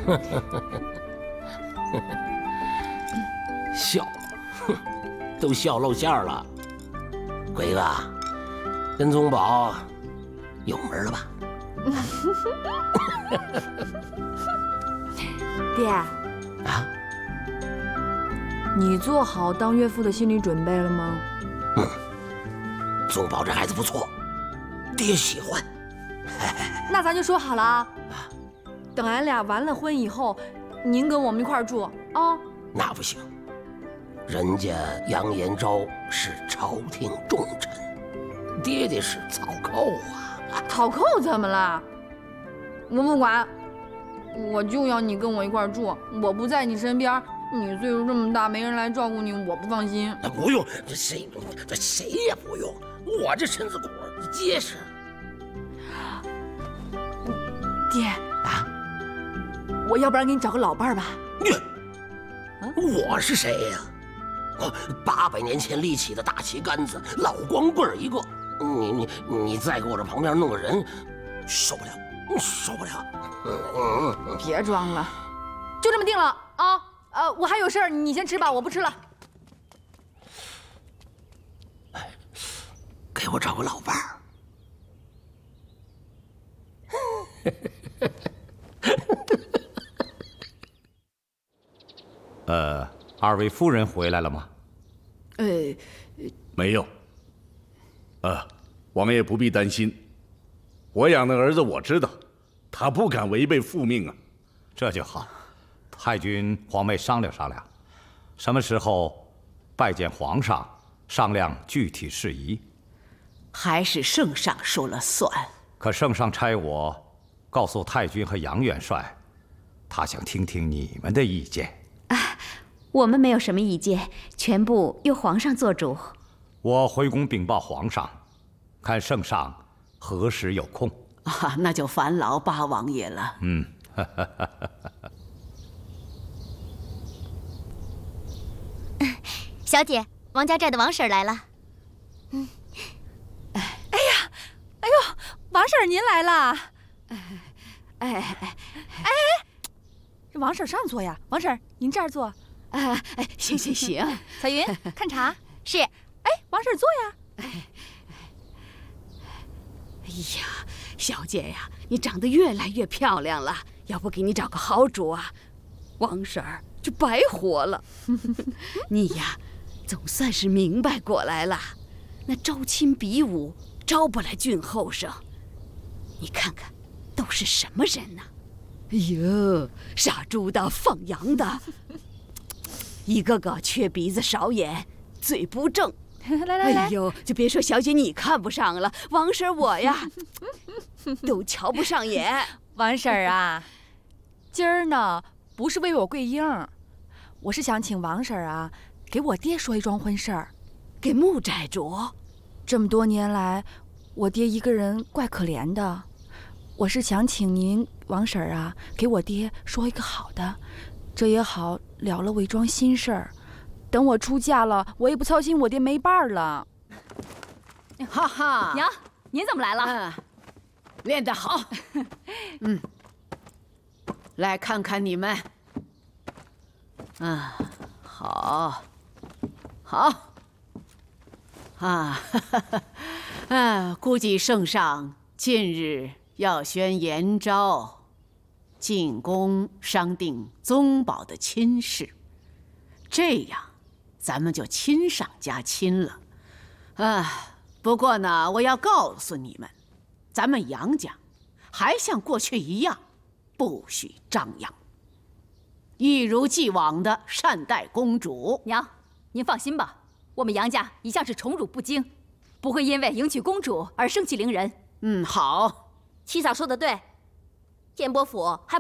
笑，都笑露馅了。鬼子，跟宗保有门了吧？ 爹啊， 你做好当岳父的心理准备了吗？ 宗保这孩子不错，爹喜欢。 那咱就说好了啊，等俺俩完了婚以后，您跟我们一块儿住啊。 那不行，人家杨延昭是朝廷重臣，爹爹是草寇啊。 讨扣怎么了？我不管，我就要你跟我一块儿住。我不在你身边，你岁数这么大，没人来照顾你，我不放心。 不用，谁也不用，我这身子骨结实。 爹啊， 我要不然给你找个老伴儿吧。 我是谁呀？800年前立起的大旗杆子，老光棍一个。你再给我这旁边弄个人，受不了，受不了。 别装了，就这么定了啊！我还有事儿，你先吃吧，我不吃了。 给我找个老伴儿。二位夫人回来了吗？ 没有。我们也不必担心。我养的儿子我知道，他不敢违背父命啊。 这就好。太君、皇妹商量商量，什么时候拜见皇上，商量具体事宜。 还是圣上说了算。 可圣上差我告诉太君和杨元帅，他想听听你们的意见。 我们没有什么意见，全部由皇上做主。 我回宫禀报皇上，看圣上何时有空。 那就烦劳八王爷了。 小姐，王家寨的王婶来了。 哎呦，王婶您来啦！这王婶上座呀，王婶您这儿坐。 行。 彩云，看茶。 是。 王婶坐呀。 哎呀，小姐呀，你长得越来越漂亮了，要不给你找个好主啊，王婶儿就白活了。你呀，总算是明白过来了。那招亲比武招不来俊后生，你看看都是什么人呢？哎呦，杀猪的、放羊的，一个个缺鼻子少眼，嘴不正。 来， 哎呦，就别说小姐你看不上了，王婶我呀，都瞧不上眼。 王婶啊，今儿呢不是为我跪缨，我是想请王婶啊给我爹说一桩婚事儿。 给穆寨主， 这么多年来，我爹一个人怪可怜的，我是想请您王婶啊给我爹说一个好的，这也好了了我一桩心事儿。等我出嫁了，我也不操心我爹没伴儿了。 哈哈， 娘，您怎么来了？ 练得好。来看看你们。好。估计圣上近日要宣延昭进宫商定宗保的亲事，这样咱们就亲上加亲了。不过呢，我要告诉你们，咱们杨家还像过去一样，不许张扬，一如既往的善待公主。 娘，您放心吧，我们杨家一向是宠辱不惊，不会因为迎娶公主而盛气凌人。 好。 七嫂说的对，燕伯府还